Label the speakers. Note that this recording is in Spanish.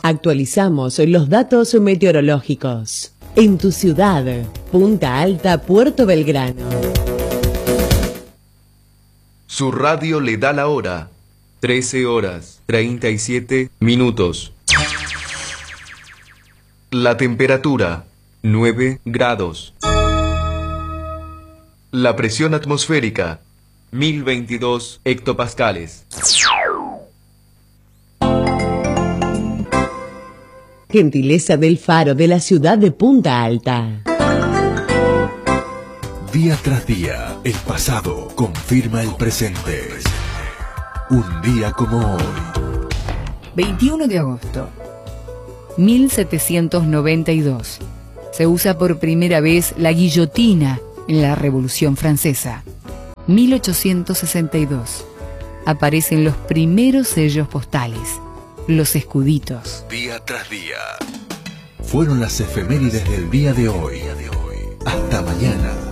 Speaker 1: Actualizamos los datos meteorológicos. En tu ciudad, Punta Alta, Puerto Belgrano.
Speaker 2: Su radio le da la hora. 13 horas 37 minutos. La temperatura, 9 grados. La presión atmosférica, 1022 hectopascales.
Speaker 1: Gentileza del Faro de la ciudad de Punta Alta.
Speaker 3: Día tras día, el pasado confirma el presente. Un día como hoy.
Speaker 4: 21 de agosto. 1792. Se usa por primera vez la guillotina en la Revolución Francesa. 1862. Aparecen los primeros sellos postales, los escuditos.
Speaker 3: Día tras día. Fueron las efemérides del día de hoy. Hasta mañana.